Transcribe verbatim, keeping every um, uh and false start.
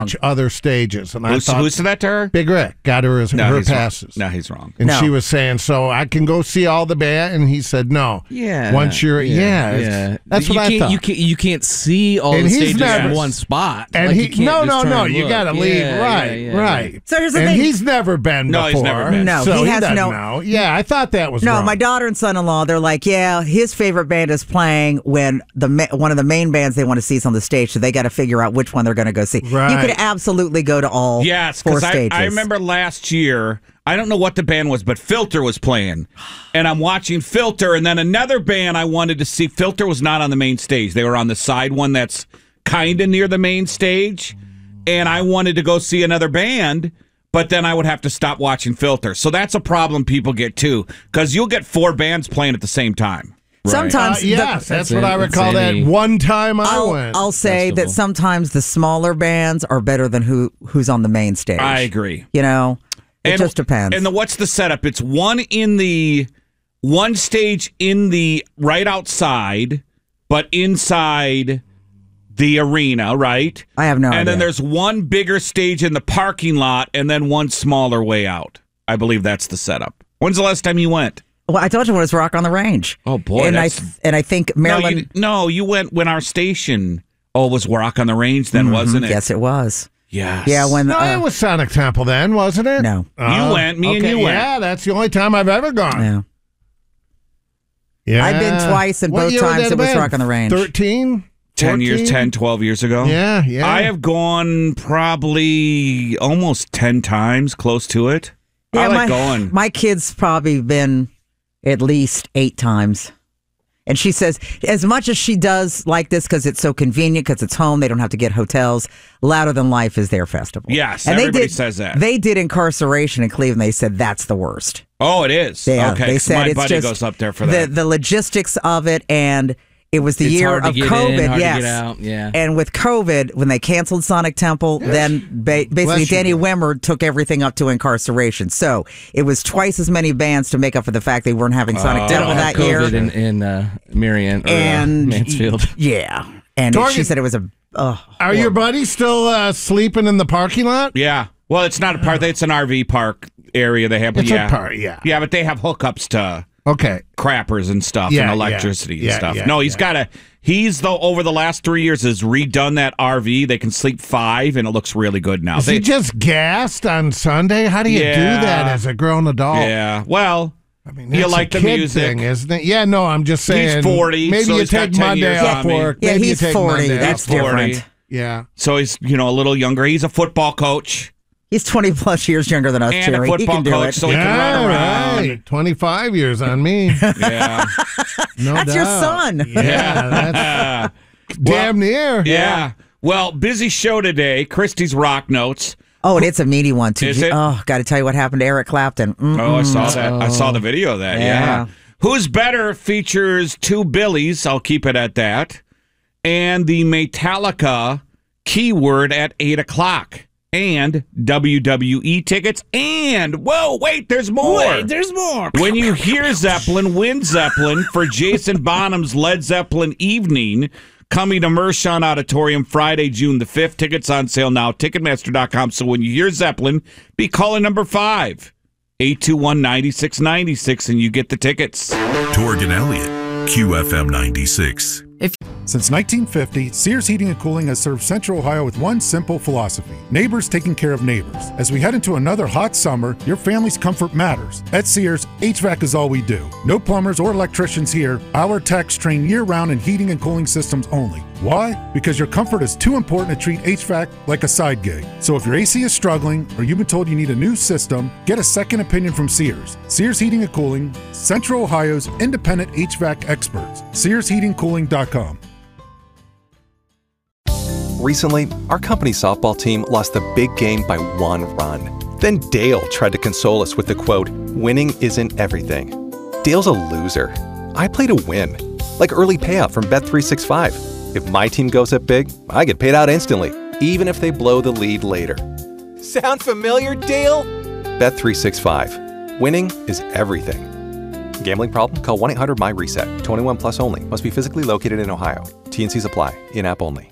other stages. And I Who's, thought, who said that to her? Big Rick got her his, No, her he's wrong. passes. No, he's wrong. And No. she was saying, so I can go see all the band? And he said, no. Yeah. Once you're, yeah. yeah. That's you what I can't, thought. You can't, you can't see all And the he's stages never- in one spot. And Like, he, you can't no, just no, turn no, and you look. got to leave. Yeah, right, yeah, yeah, right. So here's the and thing. he's never been No, before. he's never been. No, so he he, has doesn't no- know. Yeah, I thought that was No, wrong. my daughter and son-in-law, they're like, yeah, his favorite band is playing when the ma- one of the main bands they want to see is on the stage, so they got to figure out which one they're going to go see. Right. You could absolutely go to all Yes, four because I, stages. I remember last year, I don't know what the band was, but Filter was playing. And I'm watching Filter, and then another band I wanted to see. Filter was not on the main stage. They were on the side one that's kind of near the main stage. And I wanted to go see another band, but then I would have to stop watching Filter. So that's a problem people get, too, because you'll get four bands playing at the same time. Sometimes, Uh, yes, the- that's, That's what it. I recall That's any- that one time I I'll, went. I'll say that Festival. sometimes the smaller bands are better than who who's on the main stage. I agree. You know, it And- just depends. And the, what's the setup? It's one in the one stage in the right outside, but inside the arena, right? I have no and idea. then there's one bigger stage in the parking lot, and then one smaller way out. I believe that's the setup. When's the last time you went? Well, I told you when it was Rock on the Range. Oh, boy, And I that's- and I think No Maryland. you, no, you went when our station. Oh, it was Rock on the Range then, wasn't it? Yes, it was. Yes. Yeah, when no, uh, it was Sonic Temple then, wasn't it? No. Oh, went, me and okay, you went. Yeah, that's the only time I've ever gone. yeah. Yeah. I've been twice, and What both year would times that it was have been? Rock on the Range. thirteen? ten years, fourteen? ten, twelve years ago. Yeah, yeah. I have gone probably almost ten times, close to it. I like my, going. My kid's probably been at least eight times. And she says, as much as she does like this because it's so convenient, because it's home, they don't have to get hotels, Louder Than Life is their festival. Yes, and everybody they did, says that. They did Incarceration in Cleveland. They said that's the worst. Oh, it is. Yeah, okay, they 'cause said my it's buddy just goes up there for the, that. The logistics of it, and it was the It's year hard to of get COVID. in, hard to yes. get out, yeah. And with COVID, when they canceled Sonic Temple, then ba- basically Bless you, Danny man. Wimmer took everything up to Incarceration. So it was twice as many bands to make up for the fact they weren't having Sonic They Temple don't have that year. COVID in, in uh, Marion or and uh, Mansfield. yeah, and Target- she said it was a. Oh, Are your buddies still uh, sleeping in the parking lot? yeah. Well, it's not a park. It's an R V park area they have. But It's a yeah. park, yeah. Yeah, but they have hookups to Okay. crappers and stuff Yeah, and yeah. electricity Yeah, and stuff. yeah, no, he's yeah. got a. He's though over the last three years has redone that R V. They can sleep five, and it looks really good now. Is They- he just gassed on Sunday? How do you Yeah. do that as a grown adult? yeah. Well, I mean, you that's like a the kid music. thing, isn't it? Yeah, no, I'm just saying. He's forty, Maybe so you he's got take ten Monday years off on me. work. yeah, Maybe he's you take forty. Monday That's off work. forty. different. Yeah. So he's you know a little younger. He's a football coach He's twenty plus years younger than us, and Jerry. a He football can do coach, it. so he can run Yeah, around. right. twenty-five years on me. Yeah, No That's your doubt. son. Yeah, that's damn near. yeah. Well, busy show today. Christie's Rock Notes. Oh, and it's a meaty one too. Is it? Oh, got to tell you what happened to Eric Clapton. Mm. Oh, I saw that. I saw the video of that. Yeah. Yeah. Who's Better features two Billies. I'll keep it at that. And the Metallica keyword at eight o'clock. And W W E tickets. And, whoa, wait, there's more. Wait, there's more. When you hear Zeppelin, win Zeppelin for Jason Bonham's Led Zeppelin evening coming to Mershon Auditorium Friday, June the fifth. Tickets on sale now, Ticketmaster dot com. So when you hear Zeppelin, be calling number five, eight two one, nine six nine six, and you get the tickets. Torg and Elliott, Q F M ninety-six. Since nineteen fifty, Sears Heating and Cooling has served Central Ohio with one simple philosophy: neighbors taking care of neighbors. As we head into another hot summer, your family's comfort matters. At Sears, H V A C is all we do. No plumbers or electricians here. Our techs train year-round in heating and cooling systems only. Why? Because your comfort is too important to treat H V A C like a side gig. So if your A C is struggling or you've been told you need a new system, get a second opinion from Sears. Sears Heating and Cooling, Central Ohio's independent H V A C experts. Sears Heating Cooling dot com. Recently, our company softball team lost the big game by one run. Then Dale tried to console us with the quote, "Winning isn't everything." Dale's a loser. I play to win. Like early payout from Bet three sixty-five. If my team goes up big, I get paid out instantly, even if they blow the lead later. Sound familiar, Dale? Bet three sixty-five. Winning is everything. Gambling problem? Call one eight hundred M Y RESET. twenty-one plus only. Must be physically located in Ohio. T and C's apply. In-app only.